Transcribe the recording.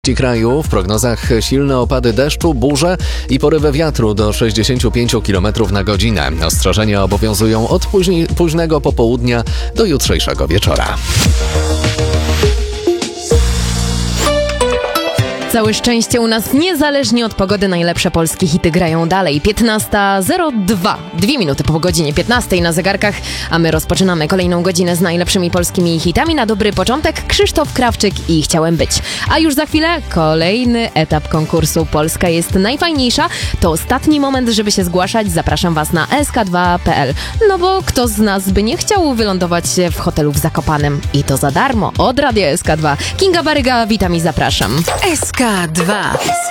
Kraju w prognozach silne opady deszczu, burze i porywy wiatru do 65 km na godzinę. Ostrzeżenia obowiązują od późnego popołudnia do jutrzejszego wieczora. Całe szczęście u nas, niezależnie od pogody, najlepsze polskie hity grają dalej. 15:02, 2 minuty po godzinie 15 na zegarkach, a my rozpoczynamy kolejną godzinę z najlepszymi polskimi hitami. Na dobry początek Krzysztof Krawczyk i Chciałem być. A już za chwilę kolejny etap konkursu Polska jest najfajniejsza. To ostatni moment, żeby się zgłaszać. Zapraszam Was na sk2.pl. No bo kto z nas by nie chciał wylądować w hotelu w Zakopanem? I to za darmo od Radia SK2. Kinga Baryga, witam i zapraszam. SK2.